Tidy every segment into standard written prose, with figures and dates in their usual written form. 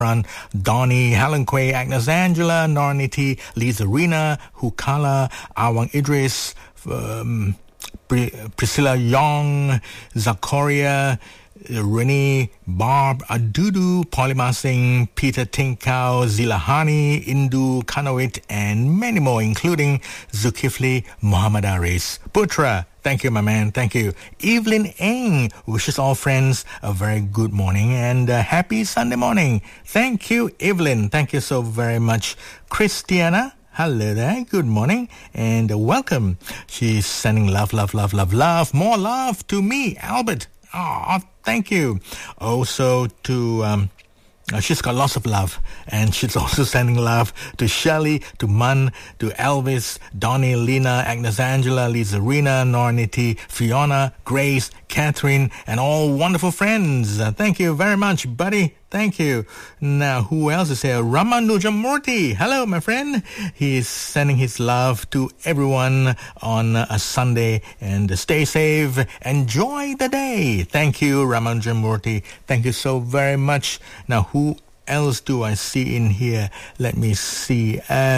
Donnie, Helen Quay, Agnes Angela, Norniti, Lisa Rina, Hukala, Awang Idris, Priscilla Young, Zakoria, Renee, Barb, Adudu, Polima Singh, Peter Tinkau, Zilahani, Indu, Kanawit, and many more, including Zulkifli Muhammad Aris. Putra, thank you, my man. Thank you. Evelyn Eng wishes all friends a very good morning and a happy Sunday morning. Thank you, Evelyn. Thank you so very much. Christiana, hello there. Good morning and welcome. She's sending love. More love to me, Albert. Oh, thank you. Also to... she's got lots of love, and she's also sending love to Shelley, to Mun, to Elvis, Donnie, Lena, Agnes Angela, Lisa Rina, Norniti, Fiona, Grace, Catherine, and all wonderful friends. Thank you very much, buddy. Thank you. Now, who else is here? Ramanujamurthy. Hello, my friend. He's sending his love to everyone on a Sunday. And stay safe. Enjoy the day. Thank you, Ramanujamurthy. Thank you so very much. Now, who else do I see in here? Let me see.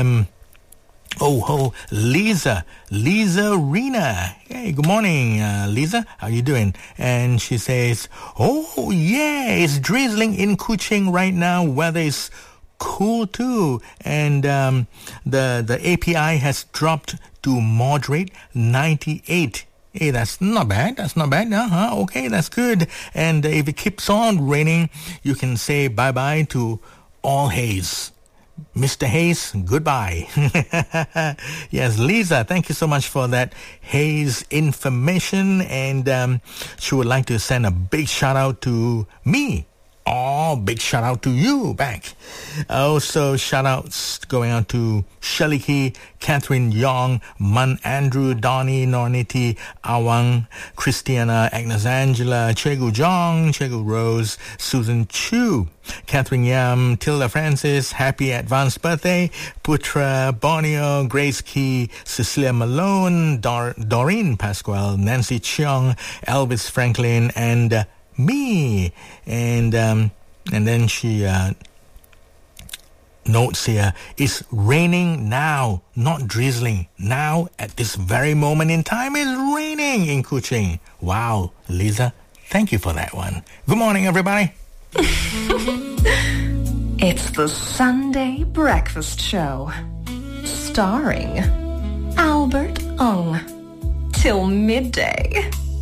Lisa Rina. Hey, good morning, Lisa. How you doing? And she says, oh, yeah, it's drizzling in Kuching right now. Weather is cool too. And the API has dropped to moderate 98. Hey, that's not bad. Okay, that's good. And if it keeps on raining, you can say bye-bye to all haze. Mr. Hayes, goodbye. Yes, Lisa, thank you so much for that Hayes information. And she would like to send a big shout out to me. Oh, big shout out to you back. Also, shout outs going out to Shelley Key, Catherine Yong, Mun Andrew, Donnie, Norniti, Awang, Christiana, Agnes Angela, Chegu Jong, Chegu Rose, Susan Chu, Catherine Yam, Tilda Francis, happy advanced birthday, Putra, Borneo, Grace Key, Cecilia Malone, Doreen Pasquale, Nancy Cheong, Elvis Franklin, and me. And then she notes here, it's raining now, not drizzling. Now, at this very moment in time, it's raining in Kuching. Wow, Lisa, thank you for that one. Good morning, everybody. It's the Sunday Breakfast Show, starring Albert Ong, till midday.